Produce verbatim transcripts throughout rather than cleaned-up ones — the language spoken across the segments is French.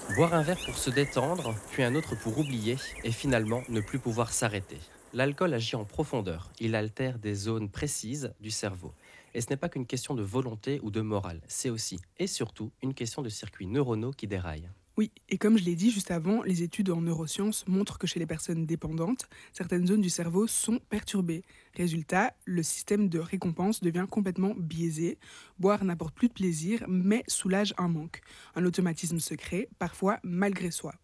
Boire un verre pour se détendre, puis un autre pour oublier, et finalement ne plus pouvoir s'arrêter. L'alcool agit en profondeur, il altère des zones précises du cerveau. Et ce n'est pas qu'une question de volonté ou de morale, c'est aussi et surtout une question de circuits neuronaux qui déraillent. Oui, et comme je l'ai dit juste avant, les études en neurosciences montrent que chez les personnes dépendantes, certaines zones du cerveau sont perturbées. Résultat, le système de récompense devient complètement biaisé. Boire n'apporte plus de plaisir, mais soulage un manque. Un automatisme secret, parfois malgré soi.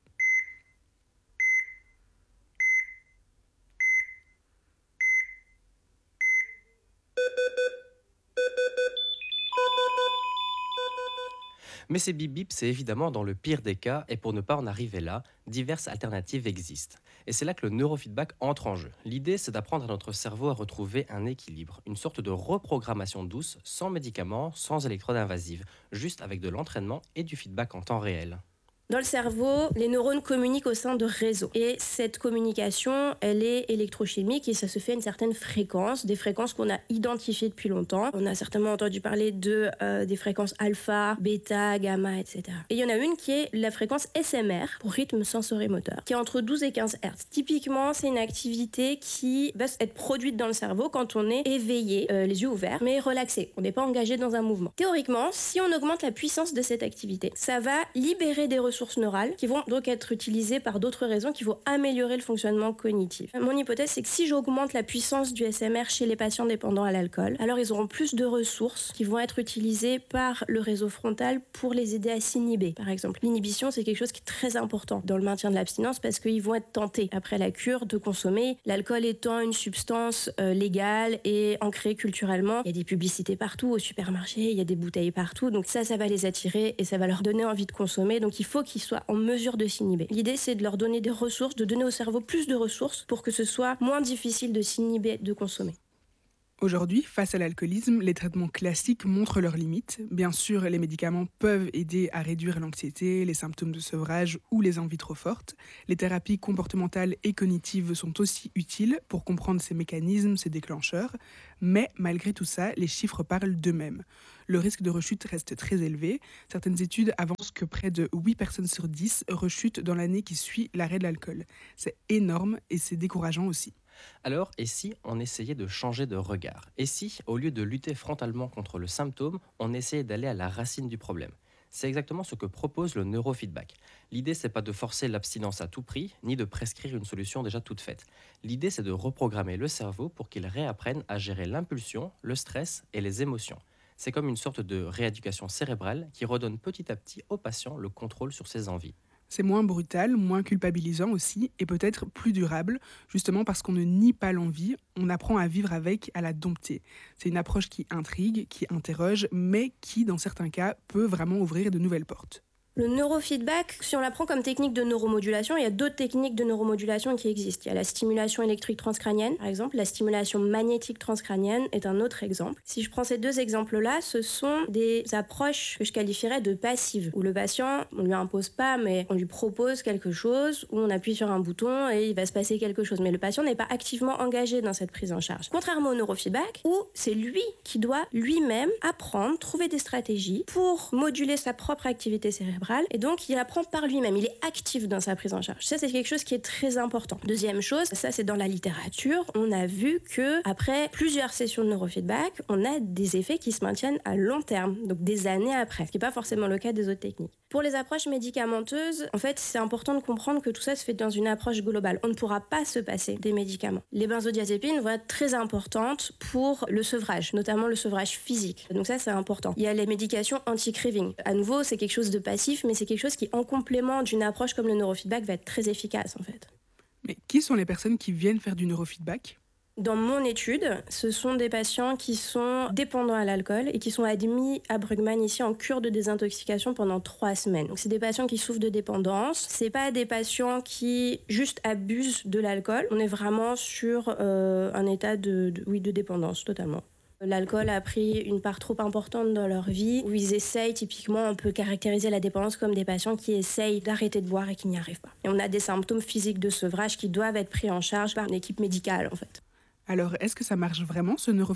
Mais ces bip bip, c'est évidemment dans le pire des cas, et pour ne pas en arriver là, diverses alternatives existent. Et c'est là que le neurofeedback entre en jeu. L'idée, c'est d'apprendre à notre cerveau à retrouver un équilibre, une sorte de reprogrammation douce, sans médicaments, sans électrodes invasives, juste avec de l'entraînement et du feedback en temps réel. Dans le cerveau, les neurones communiquent au sein de réseaux. Et cette communication, elle est électrochimique et ça se fait à une certaine fréquence, des fréquences qu'on a identifiées depuis longtemps. On a certainement entendu parler de, euh, des fréquences alpha, bêta, gamma, et cetera. Et il y en a une qui est la fréquence S M R, pour rythme sensorimoteur, qui est entre douze et quinze hertz. Typiquement, c'est une activité qui va être produite dans le cerveau quand on est éveillé, euh, les yeux ouverts, mais relaxé. On n'est pas engagé dans un mouvement. Théoriquement, si on augmente la puissance de cette activité, ça va libérer des ressources neurales qui vont donc être utilisées par d'autres raisons qui vont améliorer le fonctionnement cognitif. Mon hypothèse, c'est que si j'augmente la puissance du S M R chez les patients dépendants à l'alcool, alors ils auront plus de ressources qui vont être utilisées par le réseau frontal pour les aider à s'inhiber, par exemple. L'inhibition, c'est quelque chose qui est très important dans le maintien de l'abstinence parce qu'ils vont être tentés, après la cure, de consommer. L'alcool étant une substance euh, légale et ancrée culturellement, il y a des publicités partout, au supermarché, il y a des bouteilles partout, donc ça, ça va les attirer et ça va leur donner envie de consommer, donc il faut qu'ils soient en mesure de s'inhiber. L'idée, c'est de leur donner des ressources, de donner au cerveau plus de ressources pour que ce soit moins difficile de s'inhiber de consommer. Aujourd'hui, face à l'alcoolisme, les traitements classiques montrent leurs limites. Bien sûr, les médicaments peuvent aider à réduire l'anxiété, les symptômes de sevrage ou les envies trop fortes. Les thérapies comportementales et cognitives sont aussi utiles pour comprendre ces mécanismes, ces déclencheurs. Mais malgré tout ça, les chiffres parlent d'eux-mêmes. Le risque de rechute reste très élevé. Certaines études avancent que près de huit personnes sur dix rechutent dans l'année qui suit l'arrêt de l'alcool. C'est énorme et c'est décourageant aussi. Alors, et si on essayait de changer de regard? Et si, au lieu de lutter frontalement contre le symptôme, on essayait d'aller à la racine du problème? C'est exactement ce que propose le neurofeedback. L'idée, c'est pas de forcer l'abstinence à tout prix, ni de prescrire une solution déjà toute faite. L'idée, c'est de reprogrammer le cerveau pour qu'il réapprenne à gérer l'impulsion, le stress et les émotions. C'est comme une sorte de rééducation cérébrale qui redonne petit à petit au patient le contrôle sur ses envies. C'est moins brutal, moins culpabilisant aussi, et peut-être plus durable, justement parce qu'on ne nie pas l'envie, on apprend à vivre avec, à la dompter. C'est une approche qui intrigue, qui interroge, mais qui, dans certains cas, peut vraiment ouvrir de nouvelles portes. Le neurofeedback, si on l'apprend comme technique de neuromodulation, il y a d'autres techniques de neuromodulation qui existent. Il y a la stimulation électrique transcrânienne, par exemple. La stimulation magnétique transcrânienne est un autre exemple. Si je prends ces deux exemples-là, ce sont des approches que je qualifierais de passives, où le patient, on lui impose pas, mais on lui propose quelque chose, où on appuie sur un bouton et il va se passer quelque chose. Mais le patient n'est pas activement engagé dans cette prise en charge. Contrairement au neurofeedback, où c'est lui qui doit lui-même apprendre, trouver des stratégies pour moduler sa propre activité cérébrale. Et donc, il apprend par lui-même. Il est actif dans sa prise en charge. Ça, c'est quelque chose qui est très important. Deuxième chose, ça, c'est dans la littérature. On a vu que après plusieurs sessions de neurofeedback, on a des effets qui se maintiennent à long terme, donc des années après, ce qui n'est pas forcément le cas des autres techniques. Pour les approches médicamenteuses, en fait, c'est important de comprendre que tout ça se fait dans une approche globale. On ne pourra pas se passer des médicaments. Les benzodiazépines vont être très importantes pour le sevrage, notamment le sevrage physique. Donc ça, c'est important. Il y a les médications anti-craving. À nouveau, c'est quelque chose de passif, mais c'est quelque chose qui, en complément d'une approche comme le neurofeedback, va être très efficace, en fait. Mais qui sont les personnes qui viennent faire du neurofeedback ? Dans mon étude, ce sont des patients qui sont dépendants à l'alcool et qui sont admis à Brugman ici en cure de désintoxication pendant trois semaines. Donc c'est des patients qui souffrent de dépendance. C'est pas des patients qui juste abusent de l'alcool. On est vraiment sur euh, un état de, de, oui, de dépendance totalement. L'alcool a pris une part trop importante dans leur vie, où ils essayent, typiquement, on peut caractériser la dépendance comme des patients qui essayent d'arrêter de boire et qui n'y arrivent pas. Et on a des symptômes physiques de sevrage qui doivent être pris en charge par une équipe médicale, en fait. Alors, est-ce que ça marche vraiment, ce neurofeedback ?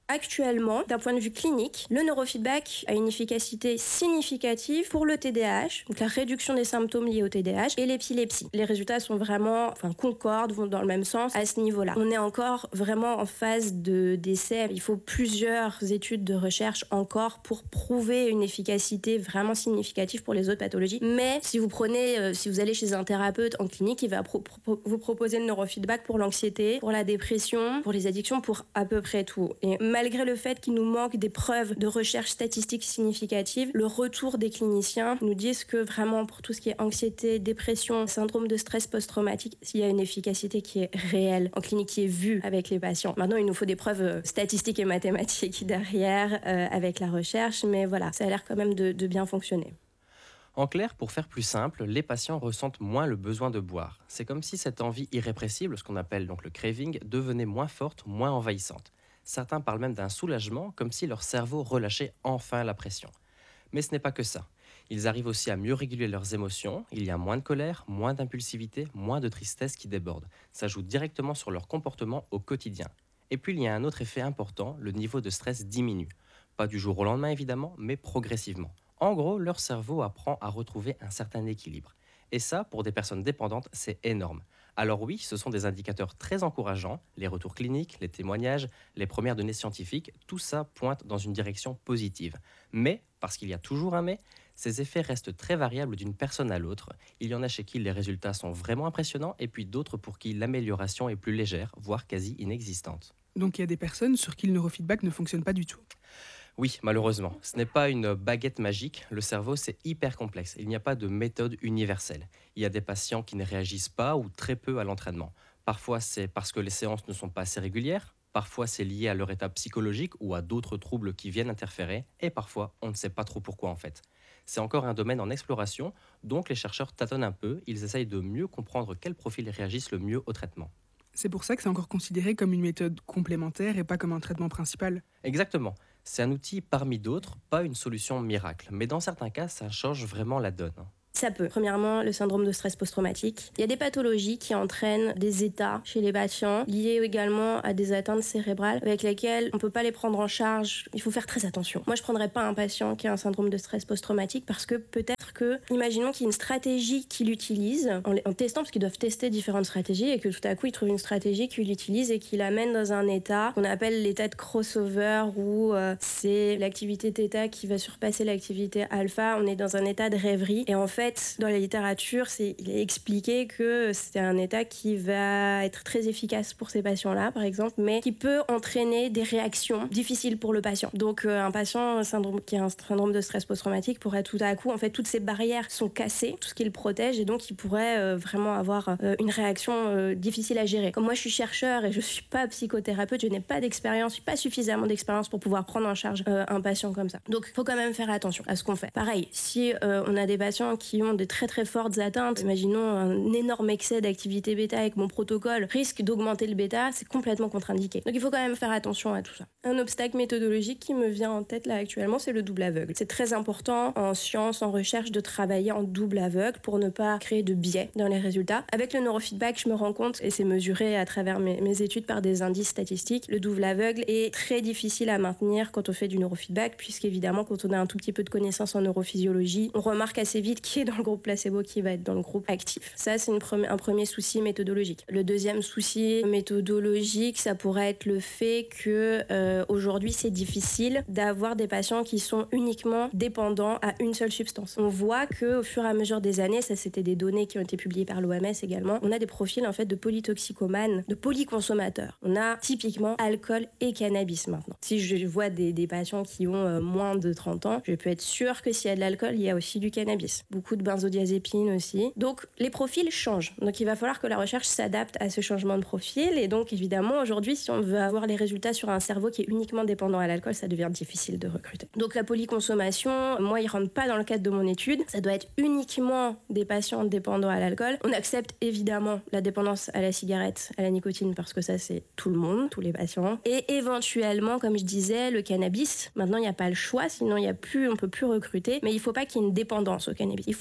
Actuellement, d'un point de vue clinique, le neurofeedback a une efficacité significative pour le T D A H, donc la réduction des symptômes liés au T D A H, et l'épilepsie. Les résultats sont vraiment, enfin, concordent, vont dans le même sens à ce niveau-là. On est encore vraiment en phase de d'essai. Il faut plusieurs études de recherche encore pour prouver une efficacité vraiment significative pour les autres pathologies. Mais si vous prenez, euh, si vous allez chez un thérapeute en clinique, il va pro- pro- vous proposer le neurofeedback pour l'anxiété, pour la dépression, pour les addictions, pour à peu près tout. Et malgré le fait qu'il nous manque des preuves de recherche statistique significatives, le retour des cliniciens nous disent que vraiment pour tout ce qui est anxiété, dépression, syndrome de stress post-traumatique, il y a une efficacité qui est réelle, en clinique qui est vue avec les patients. Maintenant, il nous faut des preuves statistiques et mathématiques derrière euh, avec la recherche, mais voilà, ça a l'air quand même de, de bien fonctionner. En clair, pour faire plus simple, les patients ressentent moins le besoin de boire. C'est comme si cette envie irrépressible, ce qu'on appelle donc le craving, devenait moins forte, moins envahissante. Certains parlent même d'un soulagement, comme si leur cerveau relâchait enfin la pression. Mais ce n'est pas que ça. Ils arrivent aussi à mieux réguler leurs émotions, il y a moins de colère, moins d'impulsivité, moins de tristesse qui déborde. Ça joue directement sur leur comportement au quotidien. Et puis il y a un autre effet important, le niveau de stress diminue. Pas du jour au lendemain évidemment, mais progressivement. En gros, leur cerveau apprend à retrouver un certain équilibre. Et ça, pour des personnes dépendantes, c'est énorme. Alors oui, ce sont des indicateurs très encourageants, les retours cliniques, les témoignages, les premières données scientifiques, tout ça pointe dans une direction positive. Mais, parce qu'il y a toujours un mais, ces effets restent très variables d'une personne à l'autre. Il y en a chez qui les résultats sont vraiment impressionnants et puis d'autres pour qui l'amélioration est plus légère, voire quasi inexistante. Donc il y a des personnes sur qui le neurofeedback ne fonctionne pas du tout. Oui, malheureusement, ce n'est pas une baguette magique. Le cerveau, c'est hyper complexe. Il n'y a pas de méthode universelle. Il y a des patients qui ne réagissent pas ou très peu à l'entraînement. Parfois, c'est parce que les séances ne sont pas assez régulières. Parfois, c'est lié à leur état psychologique ou à d'autres troubles qui viennent interférer. Et parfois, on ne sait pas trop pourquoi en fait. C'est encore un domaine en exploration, donc les chercheurs tâtonnent un peu. Ils essayent de mieux comprendre quels profils réagissent le mieux au traitement. C'est pour ça que c'est encore considéré comme une méthode complémentaire et pas comme un traitement principal. Exactement. C'est un outil parmi d'autres, pas une solution miracle. Mais dans certains cas, ça change vraiment la donne. Ça peut. Premièrement, le syndrome de stress post-traumatique. Il y a des pathologies qui entraînent des états chez les patients, liés également à des atteintes cérébrales avec lesquelles on ne peut pas les prendre en charge. Il faut faire très attention. Moi, je ne prendrais pas un patient qui a un syndrome de stress post-traumatique parce que peut-être que, imaginons qu'il y ait une stratégie qu'il utilise, en, en testant, parce qu'ils doivent tester différentes stratégies, et que tout à coup, il trouve une stratégie qu'il utilise et qui l'amène dans un état qu'on appelle l'état de crossover, où euh, c'est l'activité θ qui va surpasser l'activité alpha. On est dans un état de rêverie. Et en fait, dans la littérature, c'est, il est expliqué que c'est un état qui va être très efficace pour ces patients-là, par exemple, mais qui peut entraîner des réactions difficiles pour le patient. Donc, euh, un patient syndrome, qui a un syndrome de stress post-traumatique pourrait tout à coup, en fait, toutes ces barrières sont cassées, tout ce qui le protège, et donc il pourrait euh, vraiment avoir euh, une réaction euh, difficile à gérer. Comme moi, je suis chercheur et je suis pas psychothérapeute, je n'ai pas d'expérience, je suis pas suffisamment d'expérience pour pouvoir prendre en charge euh, un patient comme ça. Donc, il faut quand même faire attention à ce qu'on fait. Pareil, si euh, on a des patients qui ont de très très fortes atteintes, imaginons un énorme excès d'activité bêta avec mon protocole risque d'augmenter le bêta, c'est complètement contre-indiqué. Donc il faut quand même faire attention à tout ça. Un obstacle méthodologique qui me vient en tête là actuellement, c'est le double aveugle. C'est très important en sciences, en recherche, de travailler en double aveugle pour ne pas créer de biais dans les résultats. Avec le neurofeedback, je me rends compte, et c'est mesuré à travers mes, mes études par des indices statistiques, le double aveugle est très difficile à maintenir quand on fait du neurofeedback, puisqu'évidemment quand on a un tout petit peu de connaissances en neurophysiologie, on remarque assez vite qui est dans le groupe placebo, qui va être dans le groupe actif. Ça, c'est une pre- un premier souci méthodologique. Le deuxième souci méthodologique, ça pourrait être le fait que euh, aujourd'hui, c'est difficile d'avoir des patients qui sont uniquement dépendants à une seule substance. On voit que au fur et à mesure des années, ça c'était des données qui ont été publiées par l'O M S également, on a des profils en fait de polytoxicomanes, de polyconsommateurs. On a typiquement alcool et cannabis maintenant. Si je vois des, des patients qui ont euh, moins de trente ans, je peux être sûre que s'il y a de l'alcool, il y a aussi du cannabis. Beaucoup de benzodiazépines aussi. Donc les profils changent. Donc il va falloir que la recherche s'adapte à ce changement de profil. Et donc évidemment aujourd'hui, si on veut avoir les résultats sur un cerveau qui est uniquement dépendant à l'alcool, ça devient difficile de recruter. Donc la polyconsommation, moi, il rentre pas dans le cadre de mon étude. Ça doit être uniquement des patients dépendants à l'alcool. On accepte évidemment la dépendance à la cigarette, à la nicotine, parce que ça c'est tout le monde, tous les patients. Et éventuellement, comme je disais, le cannabis. Maintenant il n'y a pas le choix, sinon il y a plus, on peut plus recruter. Mais il faut pas qu'il y ait une dépendance au cannabis. Il faut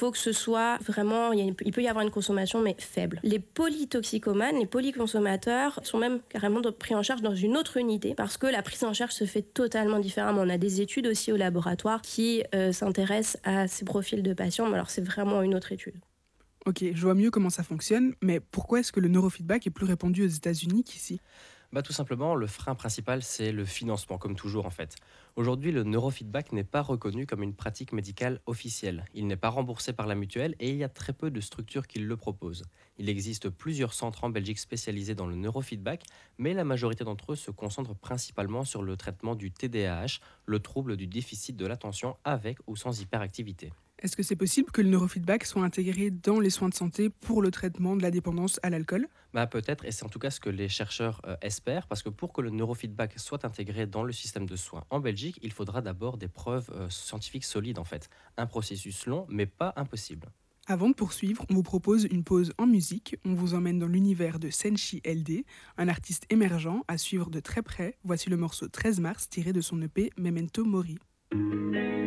faut que ce soit vraiment, il, y a une- il peut y avoir une consommation mais faible. Les polytoxicomanes, les polyconsommateurs sont même carrément de- pris en charge dans une autre unité parce que la prise en charge se fait totalement différemment. On a des études aussi au laboratoire qui euh, s'intéressent à ces profils de patients, mais alors c'est vraiment une autre étude. Ok, je vois mieux comment ça fonctionne, mais pourquoi est-ce que le neurofeedback est plus répandu aux États-Unis qu'ici? Bah, tout simplement, le frein principal, c'est le financement, comme toujours en fait. Aujourd'hui, le neurofeedback n'est pas reconnu comme une pratique médicale officielle. Il n'est pas remboursé par la mutuelle et il y a très peu de structures qui le proposent. Il existe plusieurs centres en Belgique spécialisés dans le neurofeedback, mais la majorité d'entre eux se concentrent principalement sur le traitement du T D A H, le trouble du déficit de l'attention avec ou sans hyperactivité. Est-ce que c'est possible que le neurofeedback soit intégré dans les soins de santé pour le traitement de la dépendance à l'alcool? Bah, peut-être, et c'est en tout cas ce que les chercheurs euh, espèrent, parce que pour que le neurofeedback soit intégré dans le système de soins en Belgique, il faudra d'abord des preuves euh, scientifiques solides en fait. Un processus long, mais pas impossible. Avant de poursuivre, on vous propose une pause en musique. On vous emmène dans l'univers de Senshi L D, un artiste émergent à suivre de très près. Voici le morceau treize mars tiré de son E P Memento Mori.